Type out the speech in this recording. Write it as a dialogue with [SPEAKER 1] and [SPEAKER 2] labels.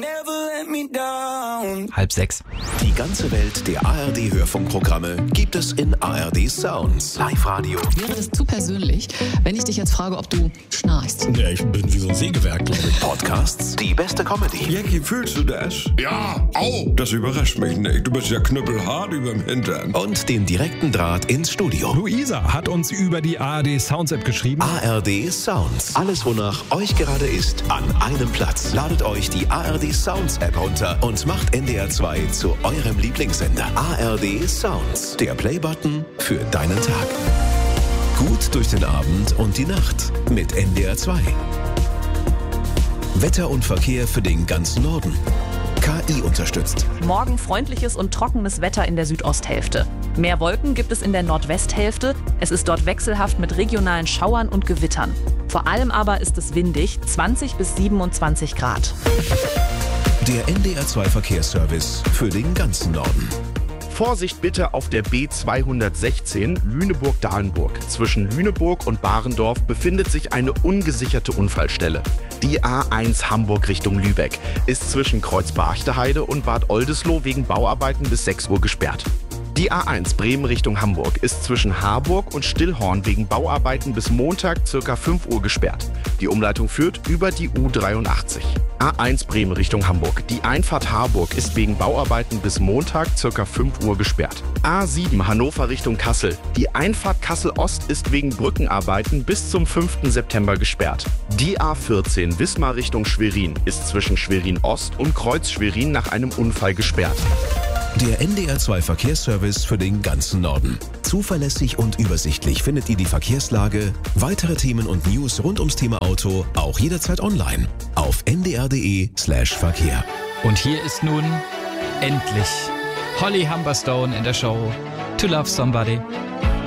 [SPEAKER 1] 5:30.
[SPEAKER 2] Die ganze Welt der ARD-Hörfunkprogramme gibt es in ARD Sounds. Live-Radio.
[SPEAKER 3] Wäre das zu persönlich, wenn ich dich jetzt frage, ob du schnarchst?
[SPEAKER 4] Ja, ich bin wie so ein Sägewerk, glaube ich.
[SPEAKER 2] Podcasts, die beste Comedy.
[SPEAKER 5] Jackie, fühlst du das?
[SPEAKER 4] Ja, au!
[SPEAKER 5] Das überrascht mich nicht. Du bist ja knüppelhart überm Hintern.
[SPEAKER 2] Und den direkten Draht ins Studio.
[SPEAKER 6] Luisa hat uns über die ARD Sounds App geschrieben.
[SPEAKER 2] ARD Sounds. Alles, wonach euch gerade ist, an einem Platz. Ladet euch die ARD Sounds App runter und macht NDR 2 zu eurem Lieblingssender. ARD Sounds. Der Playbutton für deinen Tag. Gut durch den Abend und die Nacht mit NDR 2. Wetter und Verkehr für den ganzen Norden. KI unterstützt.
[SPEAKER 7] Morgen freundliches und trockenes Wetter in der Südosthälfte. Mehr Wolken gibt es in der Nordwesthälfte. Es ist dort wechselhaft mit regionalen Schauern und Gewittern. Vor allem aber ist es windig, 20 bis 27 Grad.
[SPEAKER 2] Der NDR 2 Verkehrsservice für den ganzen Norden.
[SPEAKER 8] Vorsicht bitte auf der B216 Lüneburg-Dahlenburg. Zwischen Lüneburg und Barendorf befindet sich eine ungesicherte Unfallstelle. Die A1 Hamburg Richtung Lübeck ist zwischen Kreuz-Barchte-Heide und Bad Oldesloe wegen Bauarbeiten bis 6 Uhr gesperrt. Die A1 Bremen Richtung Hamburg ist zwischen Harburg und Stillhorn wegen Bauarbeiten bis Montag ca. 5 Uhr gesperrt. Die Umleitung führt über die U83. A1 Bremen Richtung Hamburg. Die Einfahrt Harburg ist wegen Bauarbeiten bis Montag ca. 5 Uhr gesperrt. A7 Hannover Richtung Kassel. Die Einfahrt Kassel Ost ist wegen Brückenarbeiten bis zum 5. September gesperrt. Die A14 Wismar Richtung Schwerin ist zwischen Schwerin Ost und Kreuz Schwerin nach einem Unfall gesperrt.
[SPEAKER 2] Der NDR 2 Verkehrsservice für den ganzen Norden. Zuverlässig und übersichtlich findet ihr die Verkehrslage, weitere Themen und News rund ums Thema Auto auch jederzeit online auf ndr.de/Verkehr.
[SPEAKER 1] Und hier ist nun endlich Holly Humberstone in der Show To Love Somebody.